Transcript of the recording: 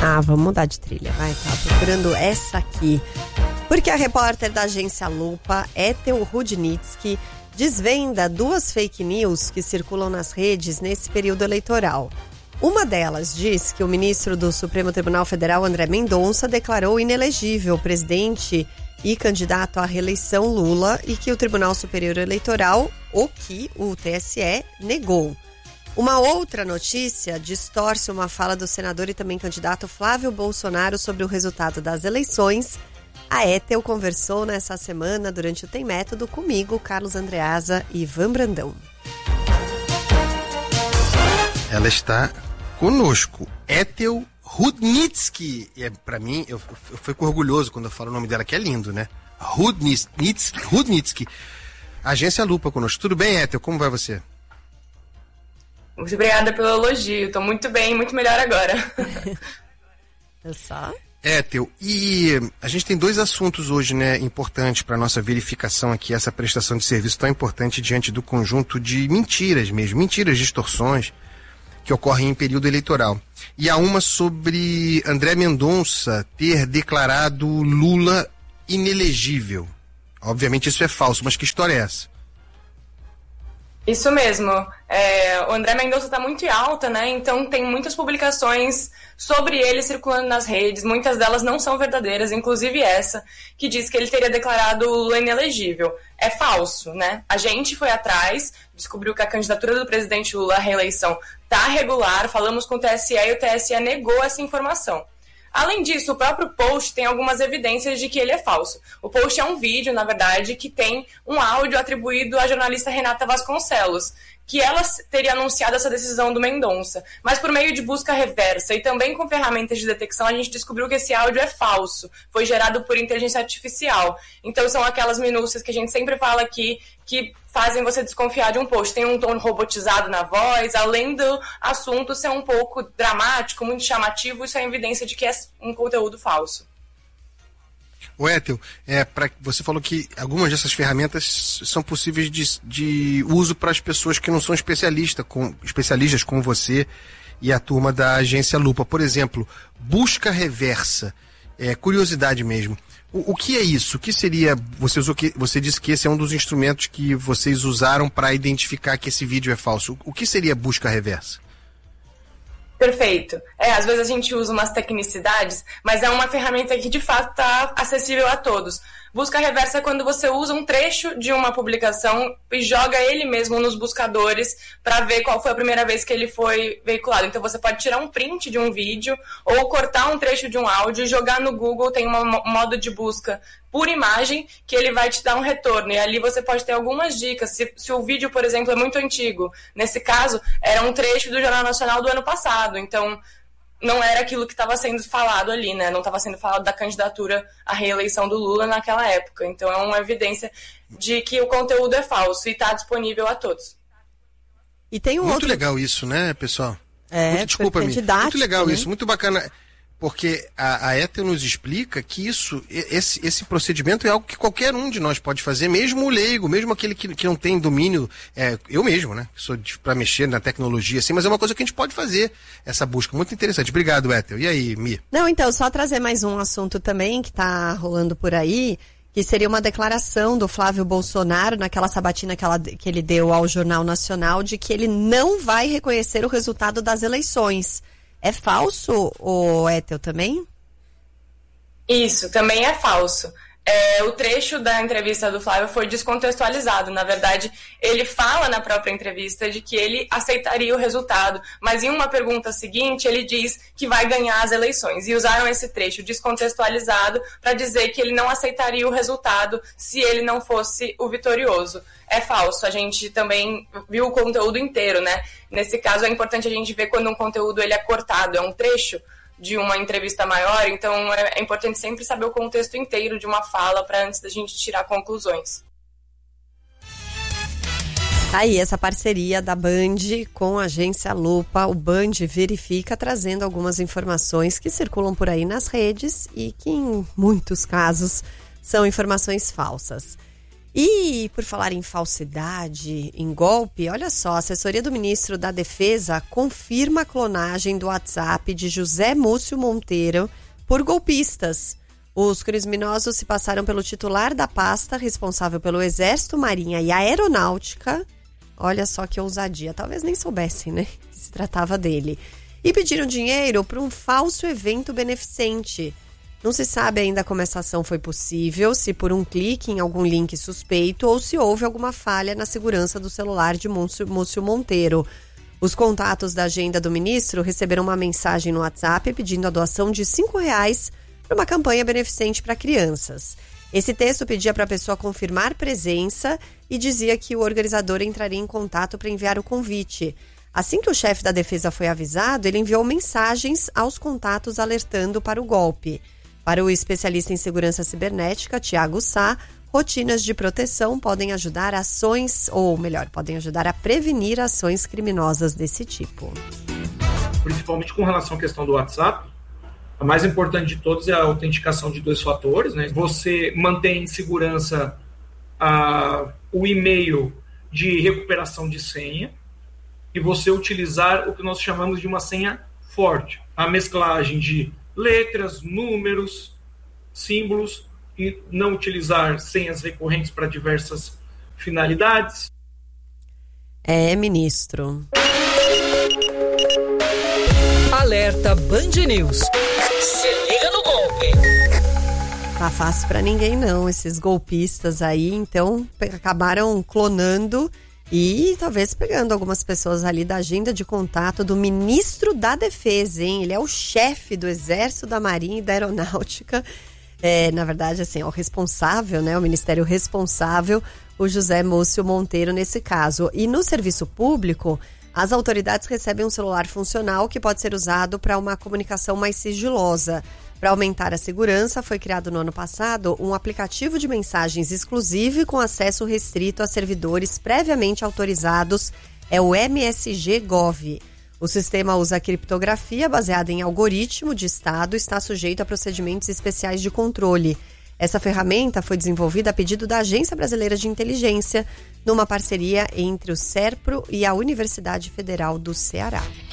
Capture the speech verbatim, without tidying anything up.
Ah, vamos mudar de trilha, vai, tá procurando essa aqui. Porque a repórter da agência Lupa, Ethel Rudnitsky, desvenda duas fake news que circulam nas redes nesse período eleitoral. Uma delas diz que o ministro do Supremo Tribunal Federal, André Mendonça, declarou inelegível o presidente e candidato à reeleição Lula e que o Tribunal Superior Eleitoral, ou que o T S E, negou. Uma outra notícia distorce uma fala do senador e também candidato Flávio Bolsonaro sobre o resultado das eleições. A Ethel conversou nessa semana durante o Tem Método comigo, Carlos Andreasa e Ivan Brandão. Ela está conosco, Ethel Rudnitsky. É, para mim, eu, eu fico orgulhoso quando eu falo o nome dela, que é lindo, né? Rudnitsky. Rudnitsky. Agência Lupa conosco. Tudo bem, Ethel? Como vai você? Muito obrigada pelo elogio. Estou muito bem, muito melhor agora. Eu só... Ethel, e a gente tem dois assuntos hoje, né, importantes para a nossa verificação aqui, essa prestação de serviço tão importante diante do conjunto de mentiras mesmo, mentiras, distorções que ocorrem em período eleitoral. E há uma sobre André Mendonça ter declarado Lula inelegível. Obviamente isso é falso, mas que história é essa? Isso mesmo. É, o André Mendonça está muito em alta, né? Então tem muitas publicações sobre ele circulando nas redes. Muitas delas não são verdadeiras, inclusive essa, que diz que ele teria declarado o Lula inelegível. É falso, né? A gente foi atrás, descobriu que a candidatura do presidente Lula à reeleição está regular, falamos com o T S E e o T S E negou essa informação. Além disso, o próprio post tem algumas evidências de que ele é falso. O post é um vídeo, na verdade, que tem um áudio atribuído à jornalista Renata Vasconcelos, que ela teria anunciado essa decisão do Mendonça. Mas por meio de busca reversa e também com ferramentas de detecção, a gente descobriu que esse áudio é falso. Foi gerado por inteligência artificial. Então são aquelas minúcias que a gente sempre fala aqui, que fazem você desconfiar de um post. Tem um tom robotizado na voz, além do assunto ser um pouco dramático, muito chamativo, isso é evidência de que é um conteúdo falso. O Ethel, é, pra, você falou que algumas dessas ferramentas são possíveis de, de uso para as pessoas que não são especialista, com, especialistas como você e a turma da agência Lupa. Por exemplo, busca reversa, é, curiosidade mesmo. O, o que é isso? O que seria? Você, usou que, você disse que esse é um dos instrumentos que vocês usaram para identificar que esse vídeo é falso. O, o que seria busca reversa? Perfeito. É, às vezes a gente usa umas tecnicidades, mas é uma ferramenta que de fato está acessível a todos. Busca reversa é quando você usa um trecho de uma publicação e joga ele mesmo nos buscadores para ver qual foi a primeira vez que ele foi veiculado. Então você pode tirar um print de um vídeo ou cortar um trecho de um áudio e jogar no Google, tem um modo de busca por imagem que ele vai te dar um retorno. E ali você pode ter algumas dicas. Se, se o vídeo, por exemplo, é muito antigo, nesse caso, era um trecho do Jornal Nacional do ano passado. Então não era aquilo que estava sendo falado ali, né? Não estava sendo falado da candidatura à reeleição do Lula naquela época. Então é uma evidência de que o conteúdo é falso e está disponível a todos. E tem um muito outro... legal isso, né, pessoal? É, muito, desculpa, é didático, muito legal né? isso, muito bacana. Porque a, a Ethel nos explica que isso, esse, esse procedimento é algo que qualquer um de nós pode fazer, mesmo o leigo, mesmo aquele que, que não tem domínio, é, eu mesmo, né? Sou para mexer na tecnologia, assim, mas é uma coisa que a gente pode fazer, essa busca. Muito interessante. Obrigado, Ethel. E aí, Mi? Não, então, só trazer mais um assunto também que está rolando por aí, que seria uma declaração do Flávio Bolsonaro naquela sabatina que, ela, que ele deu ao Jornal Nacional de que ele não vai reconhecer o resultado das eleições. É falso, o Ethel, também? Isso, também é falso. É, o trecho da entrevista do Flávio foi descontextualizado. Na verdade, ele fala na própria entrevista de que ele aceitaria o resultado, mas em uma pergunta seguinte ele diz que vai ganhar as eleições. E usaram esse trecho descontextualizado para dizer que ele não aceitaria o resultado se ele não fosse o vitorioso. É falso, a gente também viu o conteúdo inteiro, né? Nesse caso é importante a gente ver quando um conteúdo ele é cortado, é um trecho de uma entrevista maior, então é importante sempre saber o contexto inteiro de uma fala para antes da gente tirar conclusões. Tá aí essa parceria da Band com a agência Lupa, o Band Verifica, trazendo algumas informações que circulam por aí nas redes e que em muitos casos são informações falsas. E por falar em falsidade, em golpe, olha só, a assessoria do ministro da Defesa confirma a clonagem do WhatsApp de José Múcio Monteiro por golpistas. Os criminosos se passaram pelo titular da pasta, responsável pelo Exército, Marinha e Aeronáutica. Olha só que ousadia, talvez nem soubessem, né, que se tratava dele. E pediram dinheiro para um falso evento beneficente. Não se sabe ainda como essa ação foi possível, se por um clique em algum link suspeito ou se houve alguma falha na segurança do celular de Múcio, Múcio Monteiro. Os contatos da agenda do ministro receberam uma mensagem no WhatsApp pedindo a doação de cinco reais para uma campanha beneficente para crianças. Esse texto pedia para a pessoa confirmar presença e dizia que o organizador entraria em contato para enviar o convite. Assim que o chefe da defesa foi avisado, ele enviou mensagens aos contatos alertando para o golpe. Para o especialista em segurança cibernética, Tiago Sá, rotinas de proteção podem ajudar ações, ou melhor, podem ajudar a prevenir ações criminosas desse tipo. Principalmente com relação à questão do WhatsApp, a mais importante de todos é a autenticação de dois fatores, né? Você mantém em segurança a, o e-mail de recuperação de senha e você utilizar o que nós chamamos de uma senha forte. A mesclagem de letras, números, símbolos e não utilizar senhas recorrentes para diversas finalidades. É, ministro. Alerta Band News. Se liga no golpe. Tá fácil pra ninguém não, esses golpistas aí, então acabaram clonando e talvez pegando algumas pessoas ali da agenda de contato do ministro da Defesa, hein? Ele é o chefe do Exército, da Marinha e da Aeronáutica. É, na verdade, assim, é o responsável, né? O ministério responsável, o José Múcio Monteiro nesse caso. E no serviço público, as autoridades recebem um celular funcional que pode ser usado para uma comunicação mais sigilosa. Para aumentar a segurança, foi criado no ano passado um aplicativo de mensagens exclusivo e com acesso restrito a servidores previamente autorizados, é o M S G Gov. O sistema usa criptografia baseada em algoritmo de estado e está sujeito a procedimentos especiais de controle. Essa ferramenta foi desenvolvida a pedido da Agência Brasileira de Inteligência, numa parceria entre o SERPRO e a Universidade Federal do Ceará.